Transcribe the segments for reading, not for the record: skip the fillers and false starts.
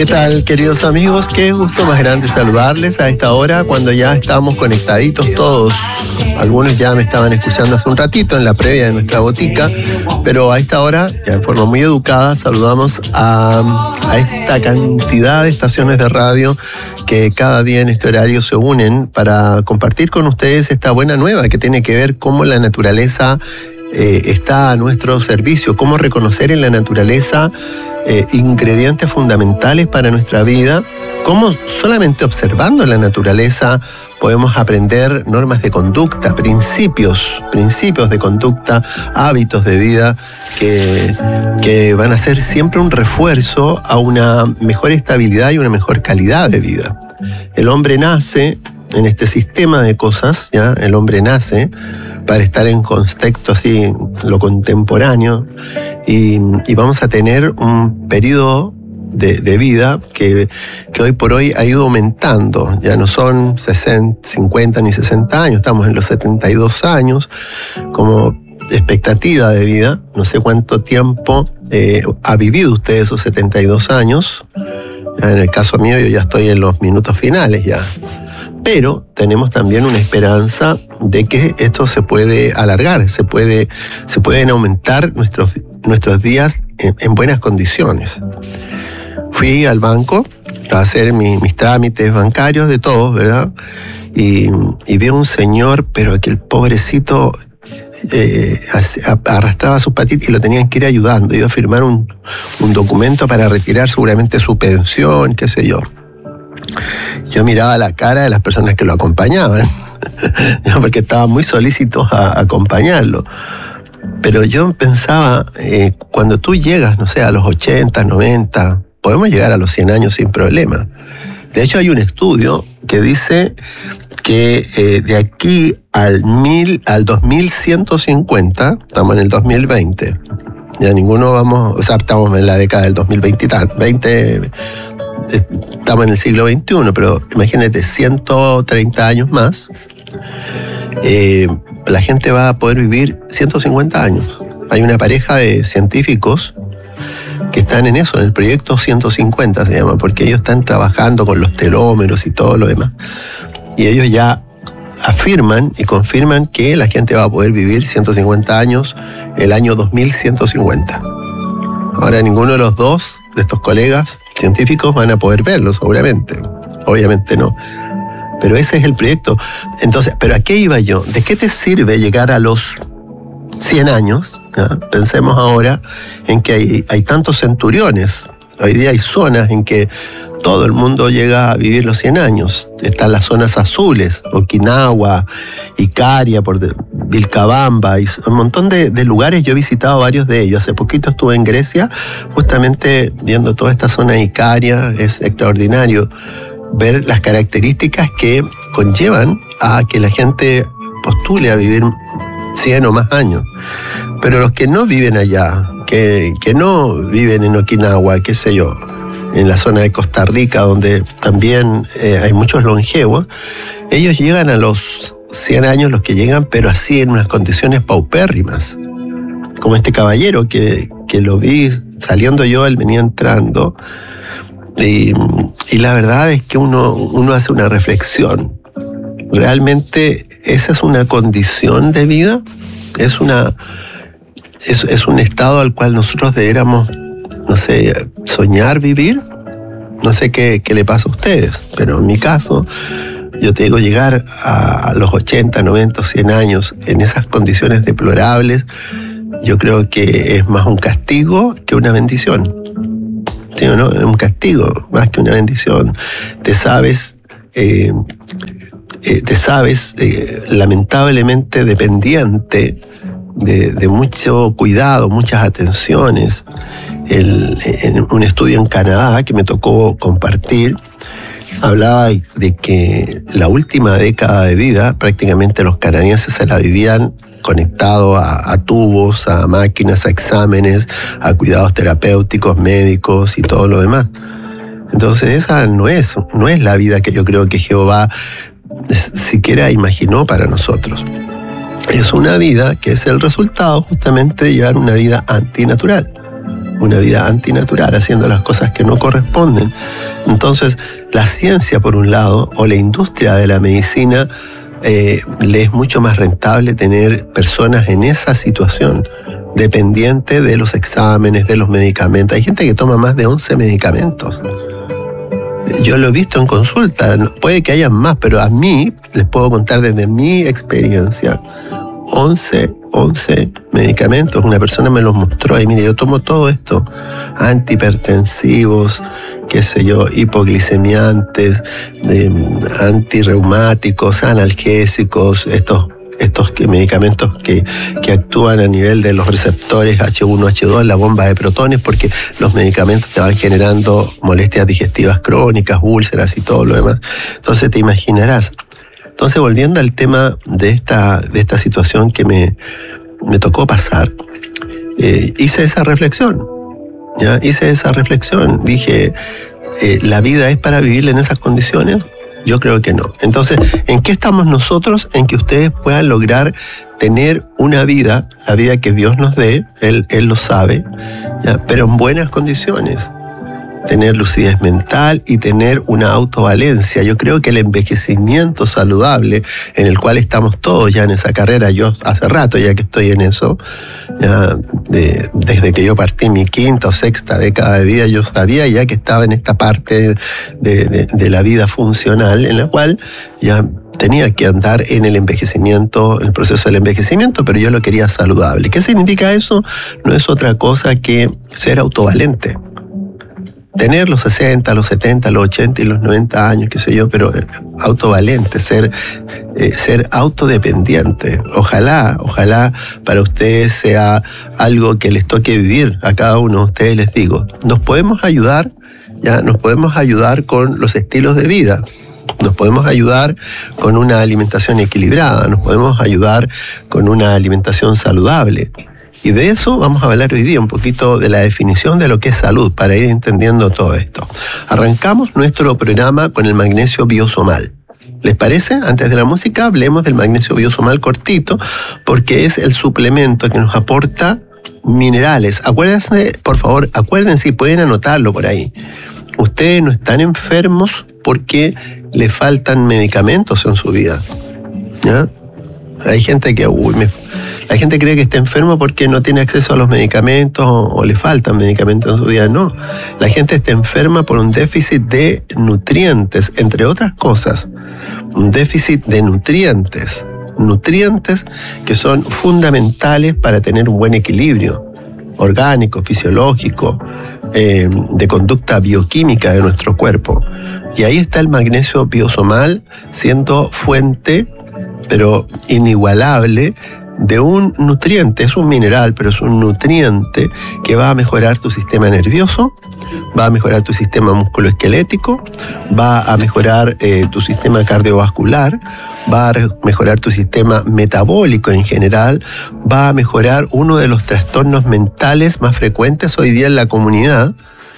¿Qué tal, queridos amigos? Qué gusto más grande saludarles a esta hora cuando ya estamos conectaditos todos. Algunos ya me estaban escuchando hace un ratito en la previa de nuestra botica, pero a esta hora, ya en forma muy educada, saludamos a esta cantidad de estaciones de radio que cada día en este horario se unen para compartir con ustedes esta buena nueva que tiene que ver cómo la naturaleza está a nuestro servicio, cómo reconocer en la naturaleza ingredientes fundamentales para nuestra vida, cómo solamente observando la naturaleza podemos aprender normas de conducta, principios de conducta, hábitos de vida que van a ser siempre un refuerzo a una mejor estabilidad y una mejor calidad de vida. El hombre nace en este sistema de cosas, ¿ya? El hombre nace para estar en contexto así, lo contemporáneo, y vamos a tener un periodo de vida que hoy por hoy ha ido aumentando. Ya no son 60, 50 ni 60 años, estamos en los 72 años como expectativa de vida. No sé cuánto tiempo ha vivido usted esos 72 años. En el caso mío yo ya estoy en los minutos finales ya. Pero tenemos también una esperanza de que esto se puede alargar, se pueden aumentar nuestros días en buenas condiciones. Fui al banco a hacer mis trámites bancarios de todos, ¿verdad? Y vi a un señor, pero aquel pobrecito arrastraba sus patitas y lo tenían que ir ayudando. Iba a firmar un documento para retirar seguramente su pensión, qué sé yo. Yo miraba la cara de las personas que lo acompañaban, porque estaban muy solícitos a acompañarlo. Pero yo pensaba, cuando tú llegas, no sé, a los 80, 90, podemos llegar a los 100 años sin problema. De hecho, hay un estudio que dice que de aquí al 2150, estamos en el 2020, ya ninguno estamos en la década del 2020, estamos en el siglo XXI, pero imagínate, 130 años más, la gente va a poder vivir 150 años. Hay una pareja de científicos que están en eso, en el proyecto 150 se llama, porque ellos están trabajando con los telómeros y todo lo demás. Y ellos ya afirman y confirman que la gente va a poder vivir 150 años el año 2150. Ahora ninguno de los dos, de estos colegas científicos, van a poder verlo seguramente. Obviamente no. Pero ese es el proyecto. Entonces, ¿pero a qué iba yo? ¿De qué te sirve llegar a los 100 años? ¿Ya? Pensemos ahora en que hay tantos centuriones. Hoy día hay zonas en que todo el mundo llega a vivir los 100 años. Están las zonas azules, Okinawa, Icaria, Vilcabamba, y un montón de lugares. Yo he visitado varios de ellos. Hace poquito estuve en Grecia, justamente viendo toda esta zona de Icaria. Es extraordinario ver las características que conllevan a que la gente postule a vivir 100 o más años. Pero los que no viven allá, que no viven en Okinawa, qué sé yo, en la zona de Costa Rica, donde también hay muchos longevos, ellos llegan a los 100 años, los que llegan, pero así en unas condiciones paupérrimas. Como este caballero que lo vi saliendo yo, él venía entrando, y la verdad es que uno hace una reflexión. ¿Realmente esa es una condición de vida? ¿Es un estado al cual nosotros deberíamos, no sé, soñar vivir? No sé qué le pasa a ustedes, pero en mi caso, yo te digo, llegar a los 80, 90, 100 años en esas condiciones deplorables, yo creo que es más un castigo que una bendición. ¿Sí o no? Es un castigo más que una bendición. Te sabes lamentablemente dependiente de mucho cuidado, muchas atenciones. En un estudio en Canadá que me tocó compartir, hablaba de que la última década de vida prácticamente los canadienses se la vivían conectados a tubos, a máquinas, a exámenes, a cuidados terapéuticos, médicos y todo lo demás. Entonces esa no es la vida que yo creo que Jehová siquiera imaginó para nosotros. Es una vida que es el resultado justamente de llevar una vida antinatural. una vida antinatural, haciendo las cosas que no corresponden. Entonces, la ciencia, por un lado, o la industria de la medicina, le es mucho más rentable tener personas en esa situación, dependiente de los exámenes, de los medicamentos. Hay gente que toma más de 11 medicamentos. Yo lo he visto en consulta, puede que haya más, pero a mí, les puedo contar desde mi experiencia, 11 medicamentos. Una persona me los mostró y mire, yo tomo todo esto, antihipertensivos, qué sé yo, hipoglicemiantes, antirreumáticos, analgésicos, estos medicamentos que actúan a nivel de los receptores H1, H2, la bomba de protones, porque los medicamentos te van generando molestias digestivas crónicas, úlceras y todo lo demás. Entonces te imaginarás. Entonces, volviendo al tema de esta situación que me tocó pasar, hice esa reflexión. ¿Ya? Hice esa reflexión. Dije, ¿la vida es para vivirla en esas condiciones? Yo creo que no. Entonces, ¿en qué estamos nosotros? En que ustedes puedan lograr tener una vida, la vida que Dios nos dé, Él lo sabe, ¿ya? Pero en buenas condiciones. Tener lucidez mental y tener una autovalencia. Yo creo que el envejecimiento saludable, en el cual estamos todos ya en esa carrera, yo hace rato ya que estoy en eso, ya desde que yo partí mi quinta o sexta década de vida, yo sabía ya que estaba en esta parte de la vida funcional, en la cual ya tenía que andar en el envejecimiento, en el proceso del envejecimiento, pero yo lo quería saludable. ¿Qué significa eso? No es otra cosa que ser autovalente. Tener los 60, los 70, los 80 y los 90 años, qué sé yo, pero autovalente, ser autodependiente. Ojalá para ustedes sea algo que les toque vivir a cada uno de ustedes, les digo. Nos podemos ayudar con los estilos de vida. Nos podemos ayudar con una alimentación equilibrada, nos podemos ayudar con una alimentación saludable. Y de eso vamos a hablar hoy día, un poquito de la definición de lo que es salud, para ir entendiendo todo esto. Arrancamos nuestro programa con el magnesio biosomal. ¿Les parece? Antes de la música, hablemos del magnesio biosomal cortito, porque es el suplemento que nos aporta minerales. Acuérdense, por favor, y pueden anotarlo por ahí. Ustedes no están enfermos porque le faltan medicamentos en su vida, ¿ya? Hay gente que la gente cree que está enfermo porque no tiene acceso a los medicamentos o le faltan medicamentos en su vida. No, la gente está enferma por un déficit de nutrientes, entre otras cosas. Un déficit de nutrientes que son fundamentales para tener un buen equilibrio orgánico, fisiológico, de conducta bioquímica de nuestro cuerpo. Y ahí está el magnesio biosomal siendo fuente, pero inigualable, de un nutriente. Es un mineral, pero es un nutriente que va a mejorar tu sistema nervioso, va a mejorar tu sistema musculoesquelético, va a mejorar tu sistema cardiovascular, va a mejorar tu sistema metabólico en general, va a mejorar uno de los trastornos mentales más frecuentes hoy día en la comunidad,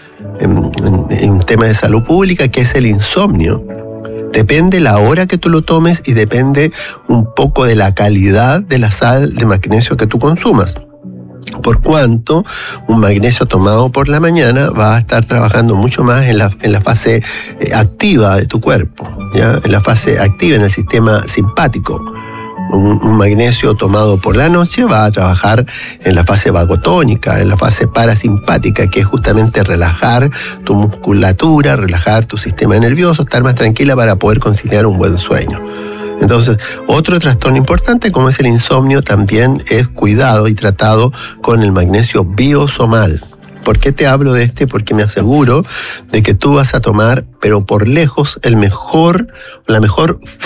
en tema de salud pública, que es el insomnio. Depende la hora que tú lo tomes y depende un poco de la calidad de la sal de magnesio que tú consumas. Por cuanto un magnesio tomado por la mañana va a estar trabajando mucho más en la fase activa de tu cuerpo, ¿ya? En la fase activa, en el sistema simpático. Un magnesio tomado por la noche va a trabajar en la fase vagotónica, en la fase parasimpática, que es justamente relajar tu musculatura, relajar tu sistema nervioso, estar más tranquila para poder conciliar un buen sueño. Entonces, otro trastorno importante, como es el insomnio, también es cuidado y tratado con el magnesio biosomal. ¿Por qué te hablo de este? Porque me aseguro de que tú vas a tomar, pero por lejos, la mejor